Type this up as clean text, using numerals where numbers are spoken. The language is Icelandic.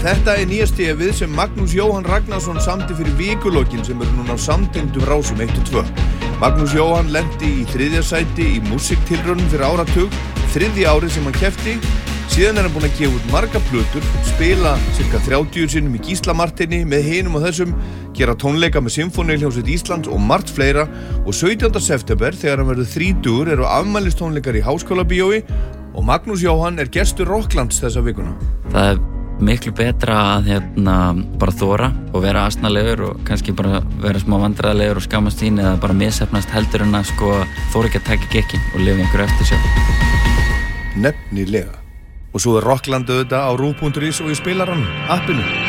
Þetta nýja stefið sem Magnús Jóhann Ragnarsson samdi fyrir vikulokkin sem núna á samtengdum rásum 1 og 2. Magnús Jóhann lenti í 3. sæti í músiktilraunum fyrir áratug, 3. árið sem hann keppti. Síðan hann búinn að gefa út marga plötur, spila cirka 30 sinnum í Gísla Marteini með hinum og þessum, gera tónleika með Sinfóníuhljómsveit Íslands og margt fleira og 17. september þegar hann verður 30 eru afmælistónleikar í Háskólabíói og Magnús Jóhann gestur Rocklands þessa vikuna. Það miklu betra að bara þora og vera asnalegur og kannski bara vera smá vandræðalegur og skammast sín eða bara misheppnast heldur en að þora ekki að taka gekkin og lifa einhverju eftirsjá. Nefnilega. Og svo Rockland auðvitað á RÚV.is og í spilaranum, appinu.